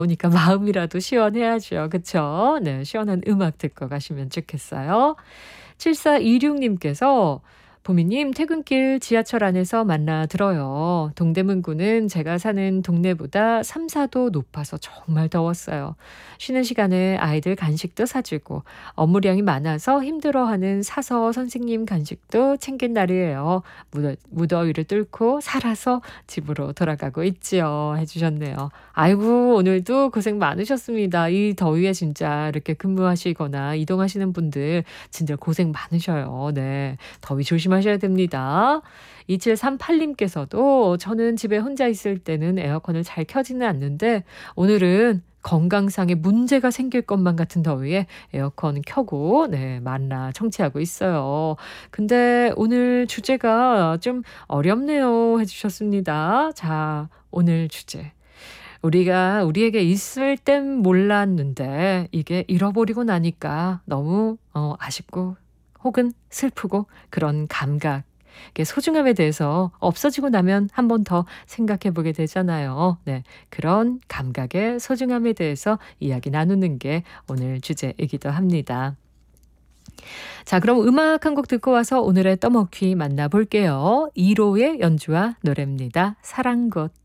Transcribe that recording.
오니까 마음이라도 시원해야죠. 그쵸? 네. 시원한 음악 듣고 가시면 좋겠어요. 7426님께서 보미님 퇴근길 지하철 안에서 만나 들어요. 동대문구는 제가 사는 동네보다 3, 4도 높아서 정말 더웠어요. 쉬는 시간에 아이들 간식도 사주고 업무량이 많아서 힘들어하는 사서 선생님 간식도 챙긴 날이에요. 무더위를 뚫고 살아서 집으로 돌아가고 있지요. 해주셨네요. 아이고 오늘도 고생 많으셨습니다. 이 더위에 진짜 이렇게 근무하시거나 이동하시는 분들 진짜 고생 많으셔요. 네. 더위 조심하셔야 됩니다. 2738님께서도 저는 집에 혼자 있을 때는 에어컨을 잘 켜지는 않는데 오늘은 건강상의 문제가 생길 것만 같은 더위에 에어컨 켜고 네, 만나 청취하고 있어요. 근데 오늘 주제가 좀 어렵네요 해주셨습니다. 자, 오늘 주제. 우리가 우리에게 있을 땐 몰랐는데 이게 잃어버리고 나니까 너무 아쉽고 혹은 슬프고 그런 감각, 이게 소중함에 대해서 없어지고 나면 한 번 더 생각해 보게 되잖아요. 네, 그런 감각의 소중함에 대해서 이야기 나누는 게 오늘 주제이기도 합니다. 자, 그럼 음악 한 곡 듣고 와서 오늘의 떠먹기 만나볼게요. 2로의 연주와 노래입니다. 사랑꽃.